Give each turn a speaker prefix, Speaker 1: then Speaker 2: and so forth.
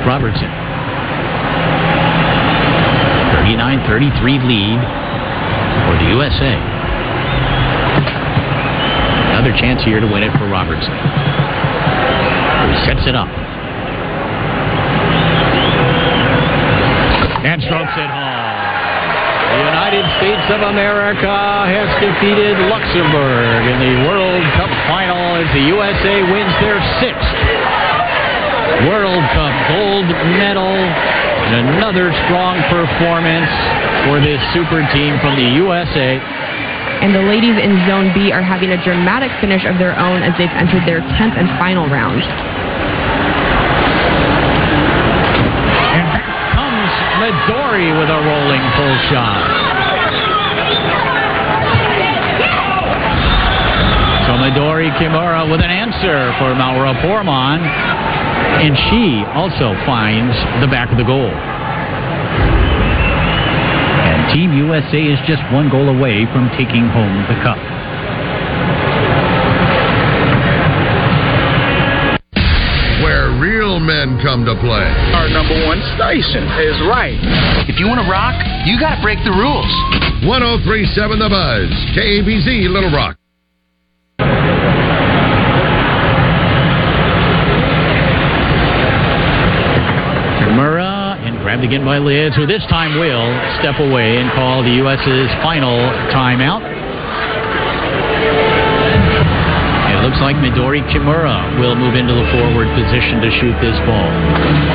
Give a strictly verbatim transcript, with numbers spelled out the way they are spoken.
Speaker 1: Robertson. thirty-nine thirty-three lead for the U S A. Another chance here to win it for Robertson. He sets it up. And strokes it home. The United States of America has defeated Luxembourg in the World Cup final as the U S A wins their sixth World Cup gold medal. And another strong performance for this super team from the U S A.
Speaker 2: And the ladies in Zone B are having a dramatic finish of their own as they've entered their tenth and final round.
Speaker 1: And back comes Midori with a rolling full shot. So Midori Kimura with an answer for Maura Portman. And she also finds the back of the goal. And Team U S A is just one goal away from taking home the cup.
Speaker 3: Where real men come to play.
Speaker 4: Our number one station is right. If you want to rock, you got to break the rules.
Speaker 3: one oh three point seven The Buzz. K A B Z Little Rock.
Speaker 1: Kimura and grabbed again by Lids, who this time will step away and call the U S's final timeout. It looks like Midori Kimura will move into the forward position to shoot this ball.